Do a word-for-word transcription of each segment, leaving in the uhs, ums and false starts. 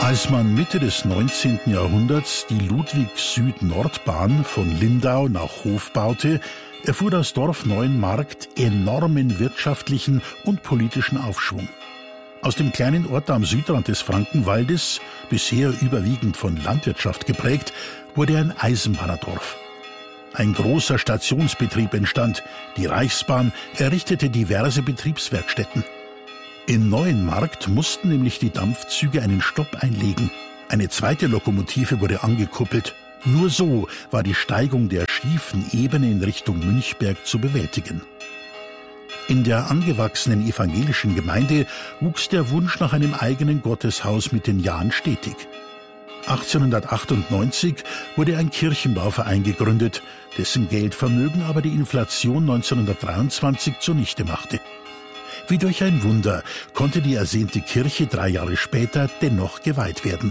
Als man Mitte des neunzehnten Jahrhunderts die Ludwig-Süd-Nord-Bahn von Lindau nach Hof baute, erfuhr das Dorf Neuenmarkt enormen wirtschaftlichen und politischen Aufschwung. Aus dem kleinen Ort am Südrand des Frankenwaldes, bisher überwiegend von Landwirtschaft geprägt, wurde ein Eisenbahndorf. Ein großer Stationsbetrieb entstand, die Reichsbahn errichtete diverse Betriebswerkstätten. In Neuenmarkt mussten nämlich die Dampfzüge einen Stopp einlegen. Eine zweite Lokomotive wurde angekuppelt. Nur so war die Steigung der schiefen Ebene in Richtung Münchberg zu bewältigen. In der angewachsenen evangelischen Gemeinde wuchs der Wunsch nach einem eigenen Gotteshaus mit den Jahren stetig. achtzehnhundertachtundneunzig wurde ein Kirchenbauverein gegründet, dessen Geldvermögen aber die Inflation neunzehnhundertdreiundzwanzig zunichte machte. Wie durch ein Wunder konnte die ersehnte Kirche drei Jahre später dennoch geweiht werden.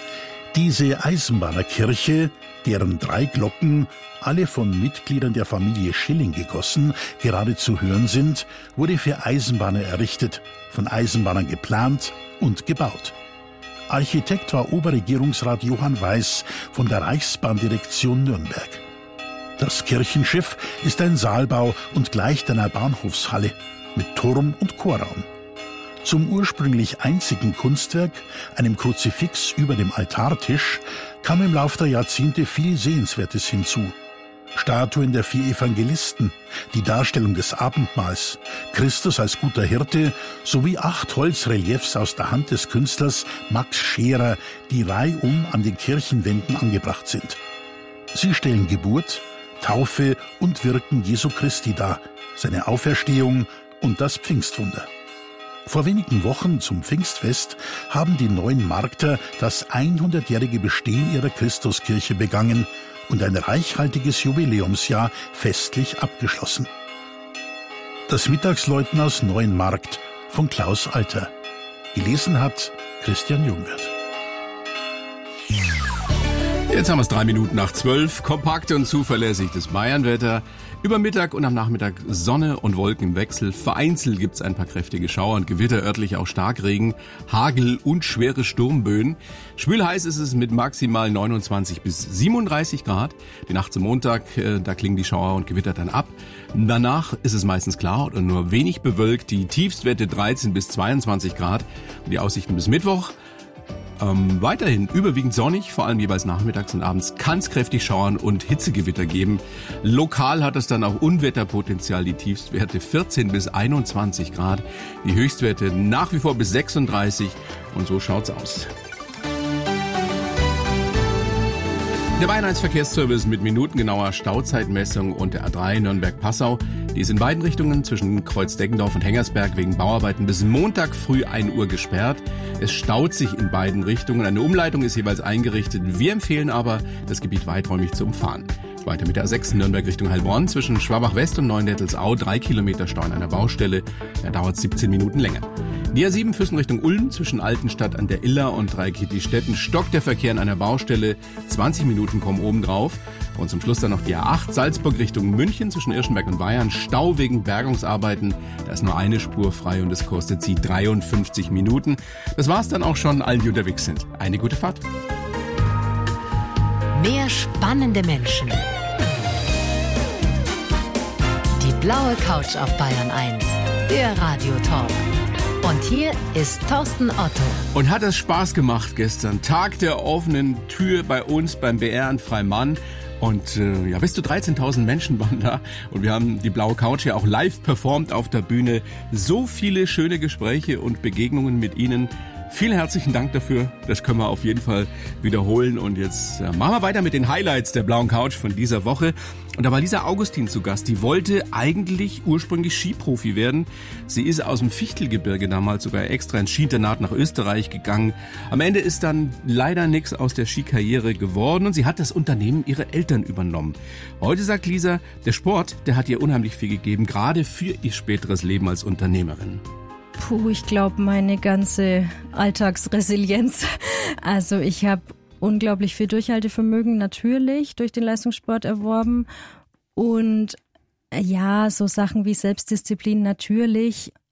Diese Eisenbahnerkirche, deren drei Glocken, alle von Mitgliedern der Familie Schilling gegossen, gerade zu hören sind, wurde für Eisenbahner errichtet, von Eisenbahnern geplant und gebaut. Architekt war Oberregierungsrat Johann Weiß von der Reichsbahndirektion Nürnberg. Das Kirchenschiff ist ein Saalbau und gleicht einer Bahnhofshalle mit Turm und Chorraum. Zum ursprünglich einzigen Kunstwerk, einem Kruzifix über dem Altartisch, kam im Lauf der Jahrzehnte viel Sehenswertes hinzu. Statuen der vier Evangelisten, die Darstellung des Abendmahls, Christus als guter Hirte sowie acht Holzreliefs aus der Hand des Künstlers Max Scherer, die reihum an den Kirchenwänden angebracht sind. Sie stellen Geburt, Taufe und Wirken Jesu Christi dar, seine Auferstehung und das Pfingstwunder. Vor wenigen Wochen zum Pfingstfest haben die Neuenmarkter das hundertjährige Bestehen ihrer Christuskirche begangen und ein reichhaltiges Jubiläumsjahr festlich abgeschlossen. Das Mittagsläuten aus Neuenmarkt von Klaus Alter. Gelesen hat Christian Jungwirth. Jetzt haben wir es drei Minuten nach zwölf. Kompakt und zuverlässig das Bayernwetter. Über Mittag und am Nachmittag Sonne und Wolken im Wechsel. Vereinzelt gibt es ein paar kräftige Schauer und Gewitter, örtlich auch Starkregen, Hagel und schwere Sturmböen. Schwülheiß ist es mit maximal neunundzwanzig bis siebenunddreißig Grad. Die Nacht zum Montag, da klingen die Schauer und Gewitter dann ab. Danach ist es meistens klar und nur wenig bewölkt. Die Tiefstwerte dreizehn bis zweiundzwanzig Grad. Und die Aussichten bis Mittwoch. Ähm, weiterhin überwiegend sonnig, vor allem jeweils nachmittags und abends kann es kräftig schauern und Hitzegewitter geben. Lokal hat es dann auch Unwetterpotenzial, die Tiefstwerte vierzehn bis einundzwanzig Grad, die Höchstwerte nach wie vor bis sechsunddreißig und so schaut's aus. Der Bayern eins Verkehrsservice mit minutengenauer Stauzeitmessung und der A drei Nürnberg-Passau. Die ist in beiden Richtungen zwischen Kreuz-Deggendorf und Hengersberg wegen Bauarbeiten bis Montag früh ein Uhr gesperrt. Es staut sich in beiden Richtungen. Eine Umleitung ist jeweils eingerichtet. Wir empfehlen aber, das Gebiet weiträumig zu umfahren. Weiter mit der A sechs Nürnberg Richtung Heilbronn zwischen Schwabach-West und Neuendettelsau. Drei Kilometer Stau an einer Baustelle. Da dauert siebzehn Minuten länger. Die A sieben Füssen Richtung Ulm zwischen Altenstadt an der Iller und Dreikitti-Stetten stockt der Verkehr an einer Baustelle. zwanzig Minuten kommen oben drauf. Und zum Schluss dann noch die A acht Salzburg Richtung München zwischen Irschenberg und Bayern. Stau wegen Bergungsarbeiten. Da ist nur eine Spur frei und es kostet sie dreiundfünfzig Minuten. Das war's dann auch schon allen, die unterwegs sind. Eine gute Fahrt. Mehr spannende Menschen. Die blaue Couch auf Bayern eins. Der Radiotalk. Und hier ist Thorsten Otto. Und hat es Spaß gemacht gestern. Tag der offenen Tür bei uns beim B R in Freimann. Und äh, ja, bis zu dreizehntausend Menschen waren da. Und wir haben die blaue Couch ja auch live performt auf der Bühne. So viele schöne Gespräche und Begegnungen mit Ihnen. Vielen herzlichen Dank dafür. Das können wir auf jeden Fall wiederholen. Und jetzt äh, machen wir weiter mit den Highlights der blauen Couch von dieser Woche. Und da war Lisa Augustin zu Gast. Die wollte eigentlich ursprünglich Skiprofi werden. Sie ist aus dem Fichtelgebirge damals sogar extra ins Skiinternat nach Österreich gegangen. Am Ende ist dann leider nichts aus der Skikarriere geworden. Und sie hat das Unternehmen ihrer Eltern übernommen. Heute sagt Lisa, der Sport, der hat ihr unheimlich viel gegeben, gerade für ihr späteres Leben als Unternehmerin. Puh, ich glaube, meine ganze Alltagsresilienz. Also ich habe unglaublich viel Durchhaltevermögen natürlich durch den Leistungssport erworben. Und ja, so Sachen wie Selbstdisziplin natürlich,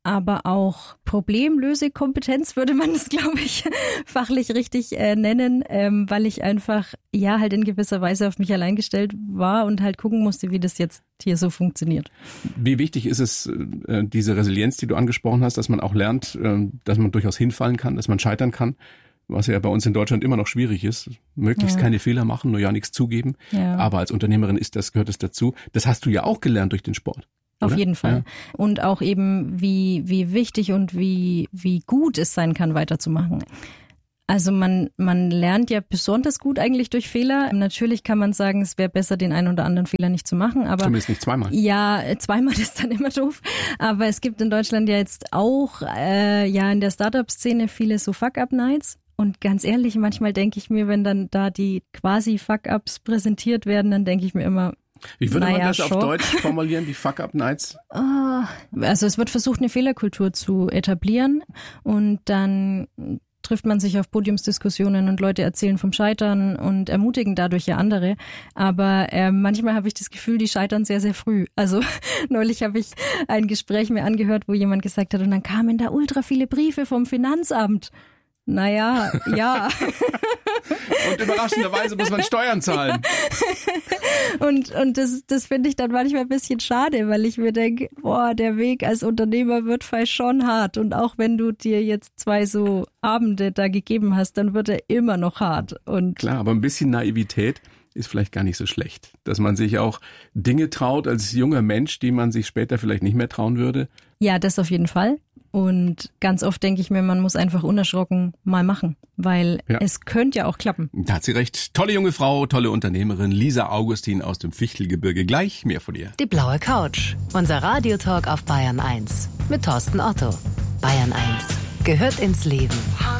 aber auch Problemlösekompetenz würde man es, glaube ich, fachlich richtig äh, nennen, ähm, weil ich einfach ja halt in gewisser Weise auf mich allein gestellt war und halt gucken musste, wie das jetzt hier so funktioniert. Wie wichtig ist es, äh, diese Resilienz, die du angesprochen hast, dass man auch lernt, äh, dass man durchaus hinfallen kann, dass man scheitern kann? Was ja bei uns in Deutschland immer noch schwierig ist. Möglichst ja. keine Fehler machen, nur ja nichts zugeben. Ja. Aber als Unternehmerin ist das, gehört es dazu. Das hast du ja auch gelernt durch den Sport. Auf oder? jeden Fall. Ja. Und auch eben, wie, wie wichtig und wie, wie gut es sein kann, weiterzumachen. Also man, man lernt ja besonders gut eigentlich durch Fehler. Natürlich kann man sagen, es wäre besser, den einen oder anderen Fehler nicht zu machen. Aber zumindest nicht zweimal. Ja, zweimal ist dann immer doof. Aber es gibt in Deutschland ja jetzt auch äh, ja in der Startup-Szene viele so Fuck-Up-Nights. Und ganz ehrlich, manchmal denke ich mir, wenn dann da die quasi Fuck-Ups präsentiert werden, dann denke ich mir immer, wie würde naja, man das schon. auf Deutsch formulieren, die Fuck-Up-Nights? Oh, also es wird versucht, eine Fehlerkultur zu etablieren und dann trifft man sich auf Podiumsdiskussionen und Leute erzählen vom Scheitern und ermutigen dadurch ja andere. Aber äh, manchmal habe ich das Gefühl, die scheitern sehr, sehr früh. Also neulich habe ich ein Gespräch mir angehört, wo jemand gesagt hat, und dann kamen da ultra viele Briefe vom Finanzamt. Naja, ja. Und überraschenderweise muss man Steuern zahlen. Und, und das, das finde ich dann manchmal ein bisschen schade, weil ich mir denke, boah, der Weg als Unternehmer wird vielleicht schon hart. Und auch wenn du dir jetzt zwei so Abende da gegeben hast, dann wird er immer noch hart. Und klar, aber ein bisschen Naivität ist vielleicht gar nicht so schlecht. Dass man sich auch Dinge traut als junger Mensch, die man sich später vielleicht nicht mehr trauen würde. Ja, das auf jeden Fall. Und ganz oft denke ich mir, man muss einfach unerschrocken mal machen, weil ja. es könnte ja auch klappen. Da hat sie recht. Tolle junge Frau, tolle Unternehmerin, Lisa Augustin aus dem Fichtelgebirge. Gleich mehr von ihr. Die blaue Couch, unser Radiotalk auf Bayern eins mit Thorsten Otto. Bayern eins gehört ins Leben.